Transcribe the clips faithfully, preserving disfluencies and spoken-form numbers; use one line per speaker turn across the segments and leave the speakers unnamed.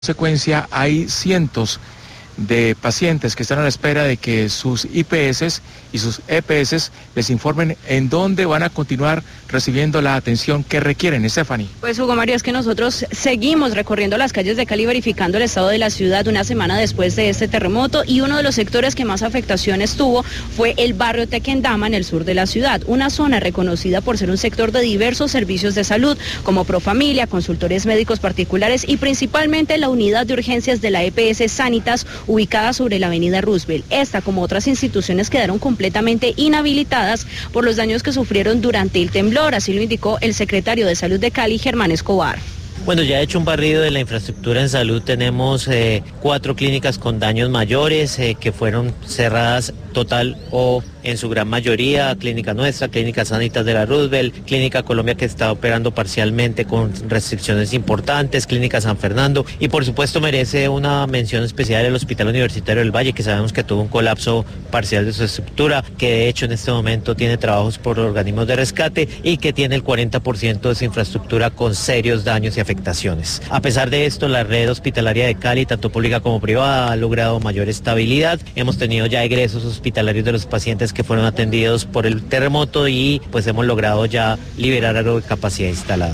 consecuencia, hay cientos de pacientes que están a la espera de que sus I P S y sus E P S les informen en dónde van a continuar recibiendo la atención que requieren. Stephanie.
Pues Hugo Mario, es que nosotros seguimos recorriendo las calles de Cali verificando el estado de la ciudad una semana después de este terremoto, y uno de los sectores que más afectaciones tuvo fue el barrio Tequendama en el sur de la ciudad, una zona reconocida por ser un sector de diversos servicios de salud como Profamilia, consultores médicos particulares y principalmente la unidad de urgencias de la E P S Sanitas ubicada sobre la avenida Roosevelt. Esta, como otras instituciones, quedaron completamente inhabilitadas por los daños que sufrieron durante el temblor, así lo indicó el secretario de Salud de Cali, Germán Escobar.
Bueno, ya he hecho un barrido de la infraestructura en salud. Tenemos eh, cuatro clínicas con daños mayores eh, que fueron cerradas total o en su gran mayoría: Clínica Nuestra, Clínica Sanitas de la Roosevelt, Clínica Colombia, que está operando parcialmente con restricciones importantes, Clínica San Fernando, y por supuesto merece una mención especial el Hospital Universitario del Valle, que sabemos que tuvo un colapso parcial de su estructura, que de hecho en este momento tiene trabajos por organismos de rescate y que tiene el cuarenta por ciento de su infraestructura con serios daños y afectaciones. A pesar de esto, la red hospitalaria de Cali, tanto pública como privada, ha logrado mayor estabilidad. Hemos tenido ya egresos hospitalarios de los pacientes que fueron atendidos por el terremoto y pues hemos logrado ya liberar algo de capacidad instalada.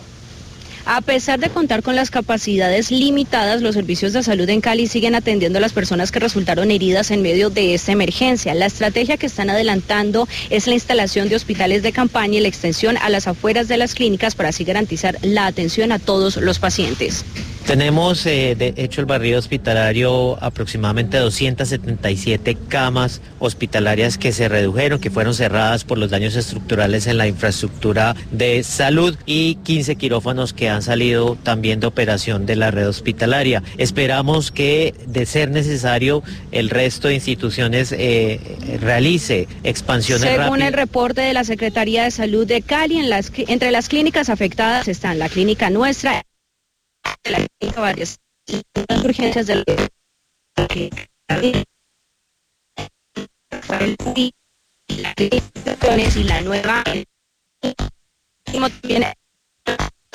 A pesar de contar con las capacidades limitadas, los servicios de salud en Cali siguen atendiendo a las personas que resultaron heridas en medio de esta emergencia. La estrategia que están adelantando es la instalación de hospitales de campaña y la extensión a las afueras de las clínicas para así garantizar la atención a todos los pacientes.
Tenemos, eh, de hecho, el barrido hospitalario, aproximadamente doscientas setenta y siete camas hospitalarias que se redujeron, que fueron cerradas por los daños estructurales en la infraestructura de salud, y quince quirófanos que han salido también de operación de la red hospitalaria. Esperamos que, de ser necesario, el resto de instituciones eh, realice expansiones rápidas.
Según el reporte de la Secretaría de Salud de Cali, en las, entre las clínicas afectadas están la Clínica Nuestra, la clínica varias las urgencias de la y la nueva